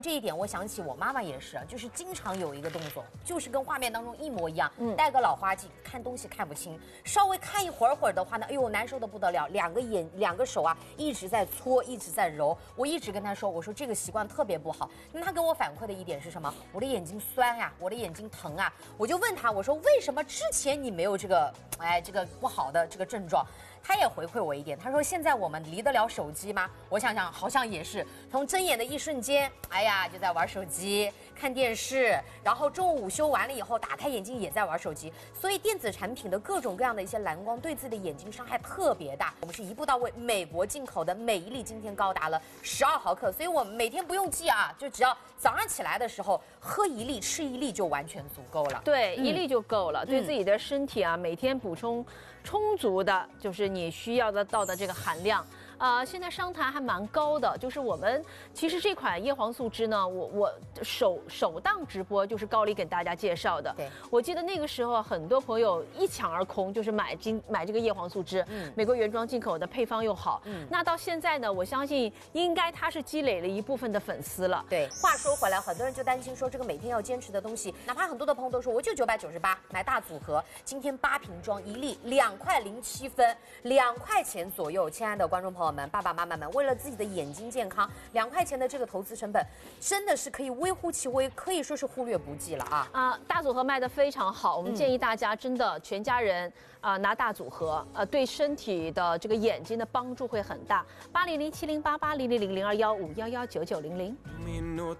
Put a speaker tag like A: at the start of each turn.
A: 这一点我想起我妈妈也是，就是经常有一个动作，就是跟画面当中一模一样，戴个老花镜，看东西看不清，稍微看一会儿的话呢，哎呦难受的不得了，两个手啊一直在搓，一直在揉。我一直跟她说，我说这个习惯特别不好。那她跟我反馈的一点是什么？我的眼睛酸呀，我的眼睛疼啊。我就问她，我说为什么之前你没有这个这个不好的这个症状？他也回馈我一点，他说现在我们离得了手机吗？我想想，好像也是。从睁眼的一瞬间，哎呀，就在玩手机、看电视，然后中午午休完了以后，打开眼睛也在玩手机。所以电子产品的各种各样的一些蓝光，对自己的眼睛伤害特别大。我们是一步到位，美国进口的，每一粒今天高达了12毫克，所以我们每天不用记啊，就只要早上起来的时候喝一粒、吃一粒就完全足够了。
B: 对，一粒就够了，对自己的身体啊，每天补充充足的，就是你需要得到的这个含量。现在商坛还蛮高的，就是我们其实这款叶黄素汁呢，我首档直播就是高丽给大家介绍的。
A: 对，
B: 我记得那个时候很多朋友一抢而空，就是买这个叶黄素汁，美国原装进口的，配方又好。那到现在呢，我相信应该它是积累了一部分的粉丝了。
A: 对，话说回来，很多人就担心说这个每天要坚持的东西，哪怕很多的朋友都说我就998买大组合，今天8瓶装1粒2块07分，2块钱左右。亲爱的观众朋友们、爸爸妈妈们，为了自己的眼睛健康，2块钱的这个投资成本，真的是可以微乎其微，可以说是忽略不计了啊！
B: 大组合卖得非常好，我们建议大家真的全家人拿大组合，对身体的这个眼睛的帮助会很大。8007088000215119900。